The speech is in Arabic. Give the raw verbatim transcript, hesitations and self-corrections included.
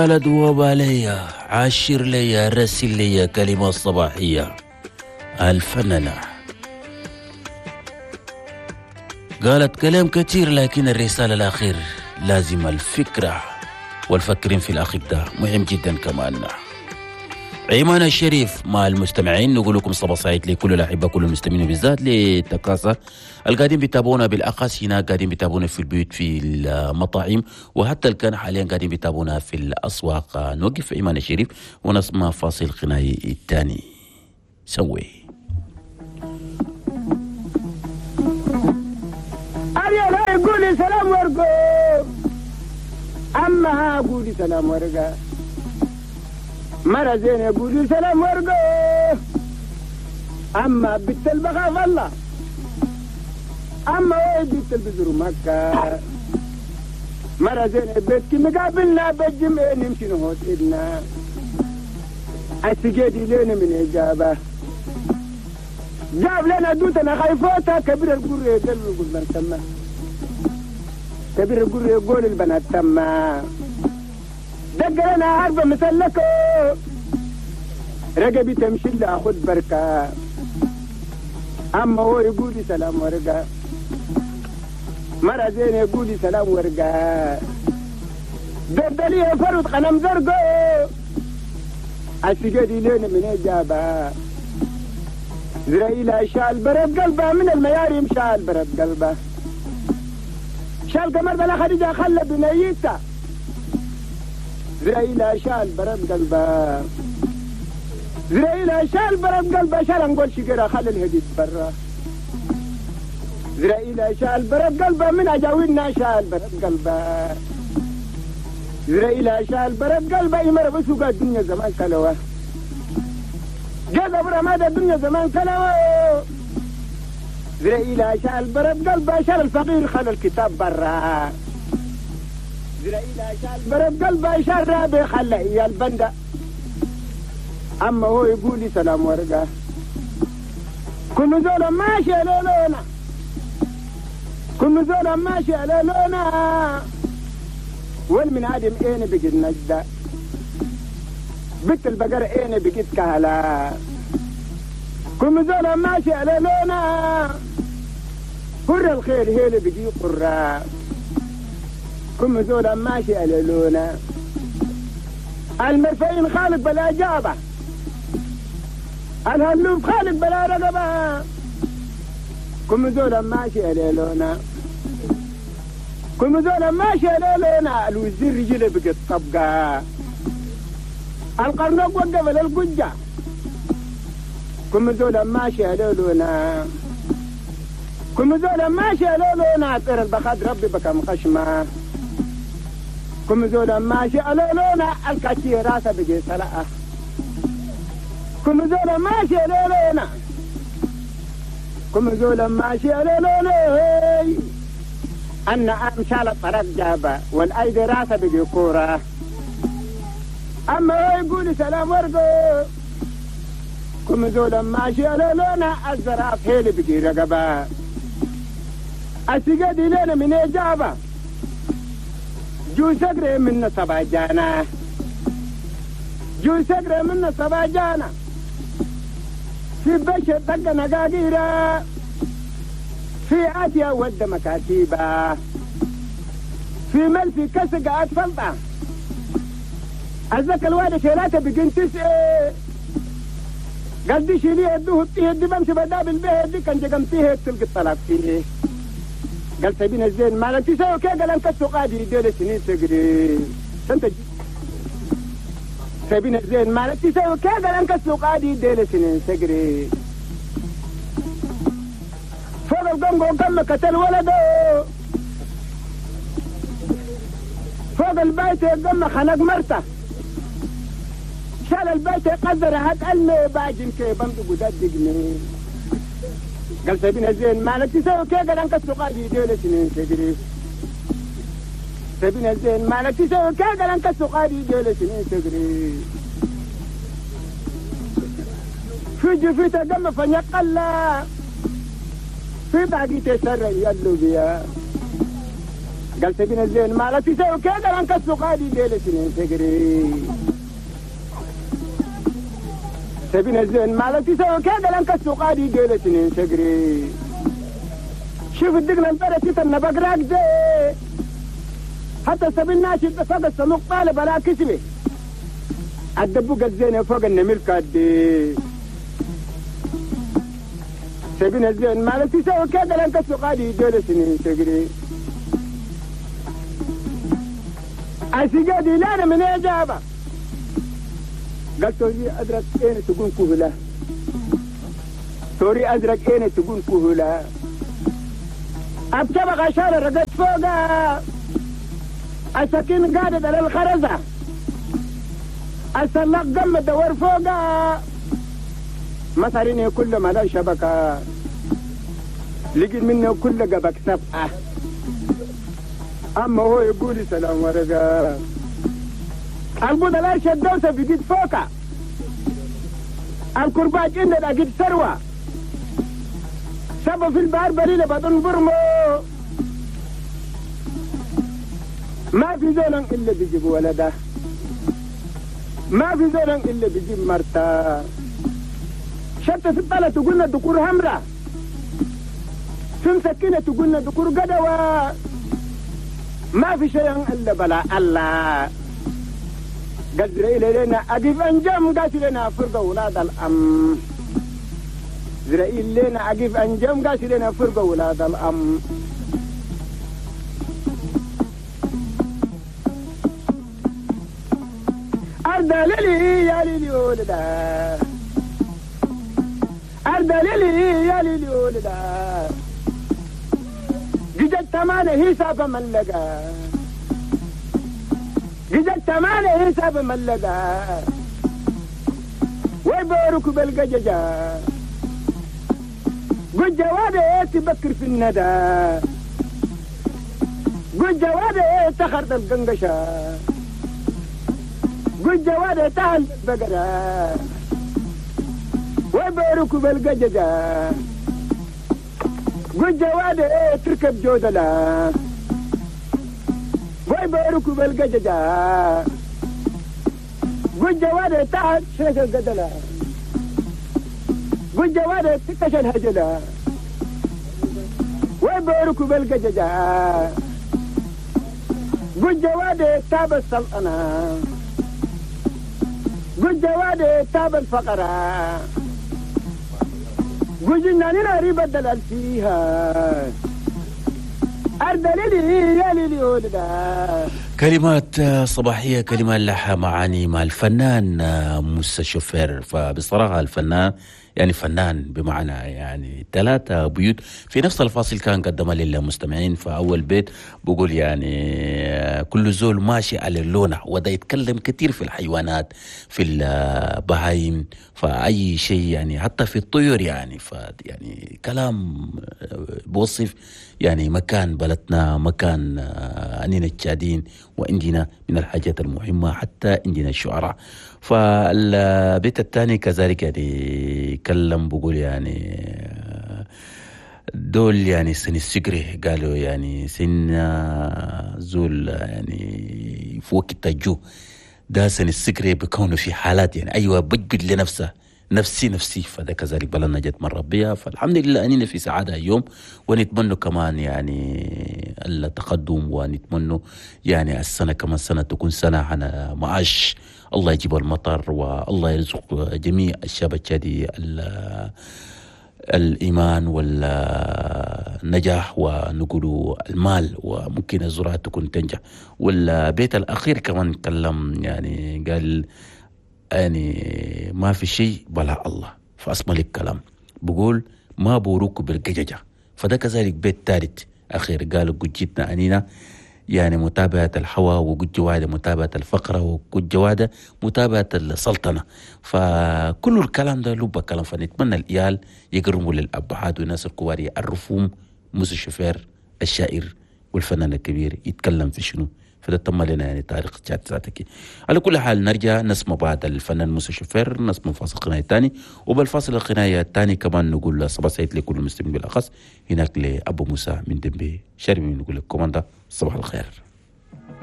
قالت وبالية عاشر لي رسل لي كلمة صباحية الفنانة. قالت كلام كتير لكن الرسالة الأخير لازم الفكرة والفكرين في الأخير ده مهم جدا كمان. ايمان الشريف مع المستمعين نقول لكم صباح سعيد لكل الاحبه كل المستمعين بالذات لتكاسة القاعدين بيتابعونا بالاخص هنا قاعدين بيتابعونا في البيوت في المطاعم وحتى اللي كان حاليا قاعدين بيتابعونا في الاسواق. نوقف ايمان الشريف ونسمع فاصل غنائي الثاني. سوي أريا يقولي سلام ورقو أما قولي سلام ورقا مرة زين يقولي سلام ورقو أما بنت البخاف الله أما وين بنت البزر مكة مرة زين بيتك مقابلنا بالجمعة نمشي نهوت إدنا السجادي لنا من إجابة جاب لنا دوتنا خايفوتها كبير القرية قلبي قلنا تما كبير القرية يقول البنات تما دق لنا عربة مسلكو رقبي تمشي لها خد بركة أما هو يقولي سلام ورقة مرة زين يقولي سلام ورقة دبدلي فرد قنم زرقو السجادي لنا من إجابة زرائيل شال برد قلبه من المياريم شال برد قلبه شال قمر بلا خديجة خلى بنيته زرائيل شال برد قلبه زرائيل شال برد قلبه شال نقول شقرة خلى الهديد برا زرائيل شال برد قلبه من أجاوينا شال برد قلبه زرائيل شال برد قلبه يمر بسوق الدنيا زمان كلوه جذب رماد الدنيا زمان كلامه زرائيل شال برد قلبه شال الفقير خلى الكتاب برا زرائيل شال برد قلبه شال رابي خلى إياه البندة أما هو يقولي سلام ورقة كل زولا ماشي لولونا كل زولا ماشي لولونا والمن آدم إيني بقيت نجدة بنت البقر اين بقيت كهلا كل زولا ماشي على لونا قر الخير هي اللي بقي قرة كل زولا ماشي على لونا المرفين خالق بلا جابة الهلوف خالق بلا رقبة كل زولا ماشي على لونا كل زولا ماشي على لونا الوزير رجله بقيت طبقة القرنوق وقف للقجة كم زولا ماشي علولونا كم زولا ماشي علولونا طير البخاد ربي بكم خشمة كم زولا ماشي علولونا الكاتي راسه بجي سلاء كم زولا ماشي علولونا كم زولا ماشي علولونا أن أمشال الطرق جابة والأيدي راسه بجي كورة أما هو يقول سلام ورقو كم زولا ماشي على لونا الزراف هيلي بقي رقبة السجادي لنا من إجابة جو سقري من صباجانا جو سقري من صباجانا في بشر دق نقاقيرة في آتيا ود مكاتيبة في ملفي كسق أتفلطة أزك الوالد شيلاته بقين تسعي قال دي شيليه يدوه يدي بمشي بداب البيه دي كان جقمتيه تلقى الطلاق فيه قال سيبين الزين مالك تساوي كي قال انك السقادي يديل سنين تقري سنت سيبين الزين مالك تساوي كي قال انك السقادي يديل سنين تقري فوق القنق وقم كتل ولده فوق البيت يقم خنق مرته شال البيت يقدر هاد ألمي باجن كي بمدو قداد دقني قال سيبين الزين مالك تساوي كي قال انك السقادي دولة سنين تقري سيبين الزين مالك تساوي كي قال انك السقادي دولة سنين تقري في جفيت قم فنيقلا في باقي تسرع يدلو بيا قال سبين الزين ما لا تسوي كذا لانك السقادي ديل سنين سجري سبين الزين ما لا تسوي كذا لانك السقادي ديل سنين سجري شوف الدقن البركة النبقراك دي حتى سبين ناشد فوق السموق طالب لا كسبه الدبوق الزين فوق النمير كادي سبين الزين ما لا تسوي كذا لانك السقادي ديل سنين سجري أسيجادي لا من إجابة قال توري أدرك أين تكون كهلا توري أدرك أين تكون كهلا أبتبغ أشار رقت فوقها السكين قاعدة على الخرزة السلاق قم الدور فوقها مثلين كل ما لا شبكة لقيت منه كل قبك سبعة أما هو يقول سلام ورقا البودلار شدوسة في جد فوقها الكرباج إننا قد سروة سبا في البحر بريلة بدون برمو ما في زولن إلا بيجيب ولده ما في زولن إلا بيجيب مرتا شتى في الطالة تقولنا دكور همرة في مسكينة تقولنا دكور قدوة ما في شيء إلا بلا الله قدر إلينا أقف أنجم قاسي لنا فرق أولاد الأم إسرائيل لنا أقف أنجم قاسي لنا فرق أولاد الأم أرض للي يا للي ولدا أرض للي يا للي ولدا جدت تمانة حساب ملقا جدت تمانة حساب ملقا ويبارك بالقججة قل جوابه تبكر في الندى قل جوابه تخرط القنقشة قل جوابه تهل بقرة ويبارك بالقججة قل جواد ايه تركب جودلا ويبارك بالقججة قل جواد تعال شيخ القدلا قل جواد تكش الهجلا ويبارك بالقججة قل جواد تاب السلطنة قل جواد تاب الفقرة قلنا لنا ريبدل فيها أرض للي يا للي ولدا. كلمات صباحية، كلمات لها معاني مع الفنان موسى شوفير. فبصراحة الفنان يعني فنان بمعنى يعني ثلاثة بيوت في نفس الفاصل كان قدمها للمستمعين. فأول بيت بقول يعني كل زول ماشي على اللونة، وده يتكلم كتير في الحيوانات في البهايم فأي شيء يعني حتى في الطيور يعني ف يعني كلام بوصف يعني مكان بلدنا، مكان أننا الشادين وعندنا من الحاجات المهمة حتى عندنا الشعراء. فالبيت الثاني كذلك يعني كلم بقول يعني دول يعني سن السجري قالوا يعني سن زول يعني فوق التجو ده سن السجري بكونه في حالات يعني أيوة بجد لنفسه نفسي نفسي فده كذلك بلنا جت من ربها. فالحمد لله أننا في سعادة اليوم، ونتمنى كمان يعني التقدم، ونتمنى يعني السنة كمان سنة تكون سنة على معاش، الله يجيب المطر والله يرزق جميع الشباب الشادي الإيمان والنجاح ونقول المال، وممكن الزراعة تكون تنجح. والبيت الأخير كمان كلم يعني قال يعني ما في شيء بلا الله، فأسمع لك كلام بقول ما بوروك بالقججة. فده كذلك بيت ثالث أخير قالوا قد جيتنا أنينا يعني متابعة الحوا، وقد جوادة متابعة الفقرة، وقد جوادة متابعة السلطنة. فكل الكلام ده لبا كلام. فنتمنى الإيال يقرموا للأبهات والناس الكبار يعرفهم موسى شوفير الشاعر والفنان الكبير يتكلم في شنو فده تم لنا يعني تاريخ تشاد ذاتك. على كل حال نرجع نسمع بعد الفنان موسى شوفير، نسمع فاصل القناية الثاني، وبالفاصل القناية الثاني كمان نقول صباح سعيد لكل المسلمين بالأخص، هناك لأبو موسى من دمبي شرمي نقول لك كوماندا صباح الخير.